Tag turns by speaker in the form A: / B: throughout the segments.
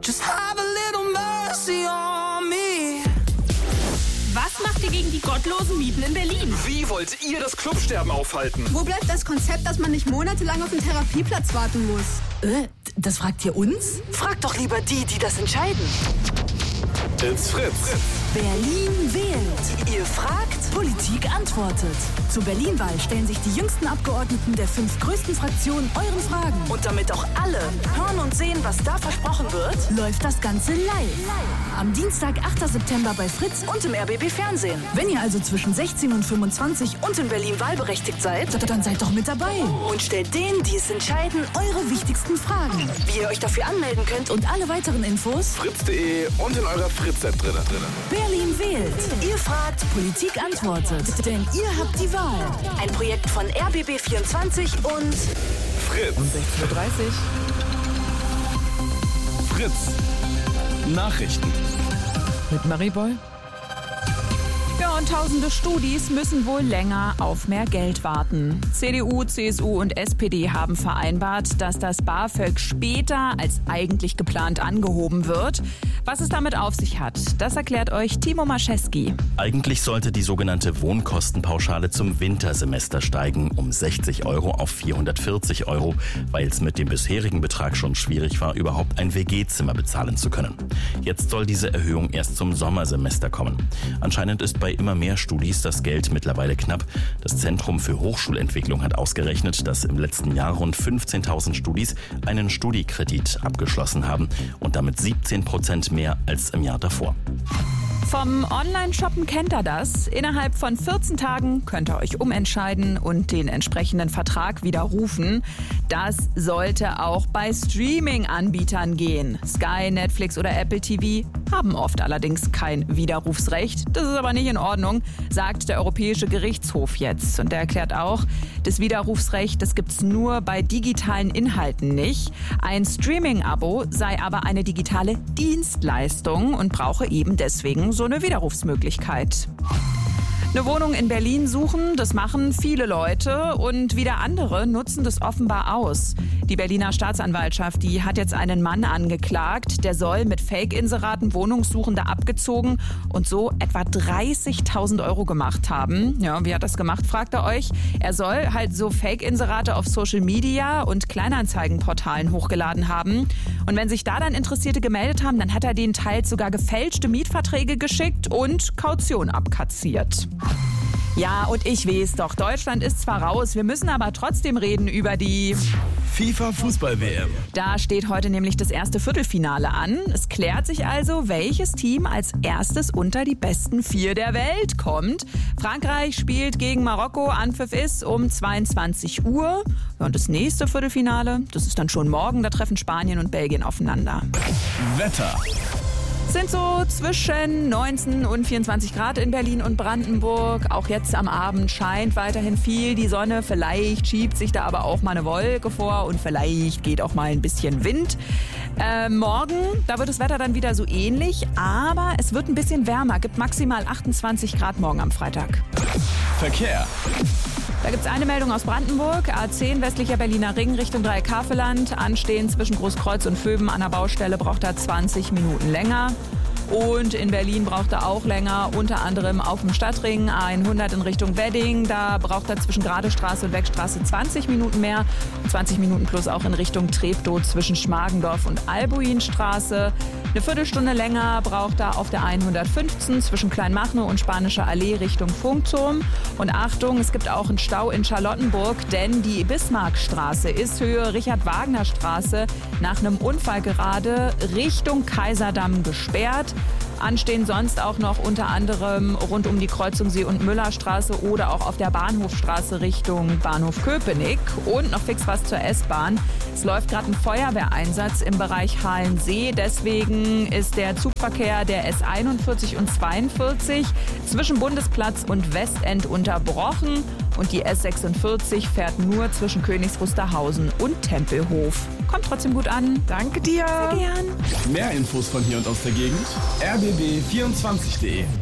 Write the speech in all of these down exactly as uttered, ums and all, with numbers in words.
A: Just have a little mercy on me.
B: Was macht ihr gegen die gottlosen Mieten in Berlin?
C: Wie wollt ihr das Clubsterben aufhalten?
D: Wo bleibt das Konzept, dass man nicht monatelang auf den Therapieplatz warten muss?
E: Äh, das fragt ihr uns?
F: Fragt doch lieber die, die das entscheiden.
C: It's Fritz.
E: Berlin wählt.
F: Ihr fragt,
E: Politik antwortet. Zur Berlin-Wahl stellen sich die jüngsten Abgeordneten der fünf größten Fraktionen euren Fragen.
F: und damit auch alle hören und sehen, was da versprochen wird,
E: Läuft das Ganze live. Am Dienstag, achter September bei Fritz.
F: und im R B B Fernsehen.
E: Wenn ihr also zwischen sechzehn und fünfundzwanzig
F: Und in Berlin wahlberechtigt seid,
E: dann seid doch mit dabei.
F: und stellt denen, die es entscheiden,
E: Eure wichtigsten Fragen.
F: wie ihr euch dafür anmelden könnt.
E: Und alle weiteren Infos:
C: fritz punkt de und in eurer Fritz-App drin.
E: Berlin wählt.
F: Ihr fragt,
E: Politik antwortet. Denn ihr habt die Wahl.
F: ein Projekt von R B B vierundzwanzig und
C: Fritz.
G: sechzehn Uhr dreißig.
C: Fritz. Nachrichten.
G: Mit Marie Boll.
H: Ja, und tausende Studis müssen wohl länger auf mehr Geld warten. C D U, C S U und S P D haben vereinbart, dass das BAföG später als eigentlich geplant angehoben wird. Was es damit auf sich hat, das erklärt euch Timo Maschewski.
I: Eigentlich sollte die sogenannte Wohnkostenpauschale zum Wintersemester steigen um sechzig Euro auf vierhundertvierzig Euro, weil es mit dem bisherigen Betrag schon schwierig war, überhaupt ein W G-Zimmer bezahlen zu können. Jetzt soll diese Erhöhung erst zum Sommersemester kommen. Anscheinend ist bei immer mehr Studis das Geld mittlerweile knapp. Das Zentrum für Hochschulentwicklung hat ausgerechnet, dass im letzten Jahr rund fünfzehntausend Studis einen Studiekredit abgeschlossen haben und damit siebzehn Prozent mehr als im Jahr davor.
H: Vom Online-Shoppen kennt ihr das. Innerhalb von vierzehn Tagen könnt ihr euch umentscheiden und den entsprechenden Vertrag widerrufen. Das sollte auch bei Streaming-Anbietern gehen. Sky, Netflix oder Apple T V haben oft allerdings kein Widerrufsrecht. Das ist aber nicht in Ordnung, sagt der Europäische Gerichtshof jetzt. Und der erklärt auch, das Widerrufsrecht, das gibt's nur bei digitalen Inhalten nicht. Ein Streaming-Abo sei aber eine digitale Dienstleistung und brauche eben deswegen so eine Widerrufsmöglichkeit. Eine Wohnung in Berlin suchen, das machen viele Leute und wieder andere nutzen das offenbar aus. Die Berliner Staatsanwaltschaft, die hat jetzt einen Mann angeklagt, der soll mit Fake-Inseraten Wohnungssuchende abgezogen und so etwa dreißigtausend Euro gemacht haben. Ja, wie hat das gemacht, fragt ihr euch? Er soll halt so Fake-Inserate auf Social Media und Kleinanzeigenportalen hochgeladen haben. Und wenn sich da dann Interessierte gemeldet haben, dann hat er denen teils sogar gefälschte Mietverträge geschickt und Kaution abkassiert. Ja, und ich weiß doch, Deutschland ist zwar raus, wir müssen aber trotzdem reden über die
C: FIFA-Fußball-W M.
H: Da steht heute nämlich das erste Viertelfinale an. Es klärt sich also, welches Team als erstes unter die besten vier der Welt kommt. Frankreich spielt gegen Marokko, Anpfiff ist um zweiundzwanzig Uhr. Ja, und das nächste Viertelfinale, das ist dann schon morgen, da treffen Spanien und Belgien aufeinander.
C: Wetter.
H: Sind so zwischen neunzehn und vierundzwanzig Grad in Berlin und Brandenburg. Auch jetzt am Abend scheint weiterhin viel die Sonne. Vielleicht schiebt sich da aber auch mal eine Wolke vor und vielleicht geht auch mal ein bisschen Wind. Äh, morgen, da wird das Wetter dann wieder so ähnlich, aber es wird ein bisschen wärmer. Gibt maximal achtundzwanzig Grad morgen am Freitag.
C: Verkehr.
H: Da gibt es eine Meldung aus Brandenburg. A zehn westlicher Berliner Ring Richtung Dreieck-Havelland. Anstehen zwischen Großkreuz und Vöben an der Baustelle braucht er zwanzig Minuten länger. Und in Berlin braucht er auch länger, unter anderem auf dem Stadtring A hundert in Richtung Wedding. Da braucht er zwischen Gradestraße und Wegstraße zwanzig Minuten mehr. Und zwanzig Minuten plus auch in Richtung Treptow zwischen Schmargendorf und Albuinstraße. Eine Viertelstunde länger braucht er auf der hundertfünfzehn zwischen Kleinmachnow und Spanische Allee Richtung Funkturm. Und Achtung, es gibt auch einen Stau in Charlottenburg, denn die Bismarckstraße ist Höhe Richard-Wagner-Straße nach einem Unfall gerade Richtung Kaiserdamm gesperrt. Anstehen sonst auch noch unter anderem rund um die Kreuzung See- und Müllerstraße oder auch auf der Bahnhofstraße Richtung Bahnhof Köpenick. Und noch fix was zur S-Bahn. Es läuft gerade ein Feuerwehreinsatz im Bereich Halensee. Deswegen ist der Zugverkehr der S einundvierzig und zweiundvierzig zwischen Bundesplatz und Westend unterbrochen. Und die S sechsundvierzig fährt nur zwischen Königs Wusterhausen und Tempelhof. Kommt trotzdem gut an.
G: Danke dir.
H: Sehr gern.
C: Mehr Infos von hier und aus der Gegend. r b b vierundzwanzig punkt de.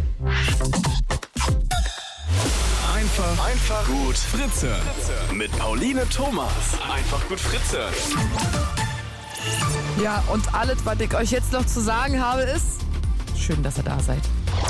C: Einfach, einfach gut Fritze. Mit Pauline Thomas. Einfach gut Fritze.
G: Ja, und alles, was ich euch jetzt noch zu sagen habe, ist, schön, dass ihr da seid.